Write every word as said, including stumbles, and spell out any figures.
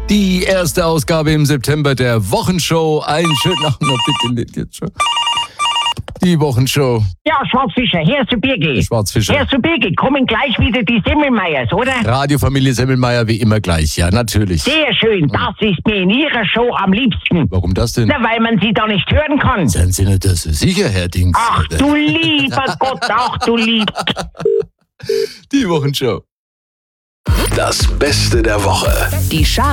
Die erste Ausgabe im September der Wochenshow. Einen schönen Abend noch, bitte nicht jetzt schon. Die Wochenshow. Ja, Schwarzfischer, hier ist der Birgi. Schwarzfischer. Hier ist der Birgi, kommen gleich wieder die Semmelmeiers, oder? Radiofamilie Semmelmeier wie immer gleich, ja, natürlich. Sehr schön, das ist mir in Ihrer Show am liebsten. Warum das denn? Na, weil man sie da nicht hören kann. Seien Sie nicht das so sicher, Herr Dings. Ach du lieber Gott, ach du lieb. Die Wochenshow. Das Beste der Woche. Die Charts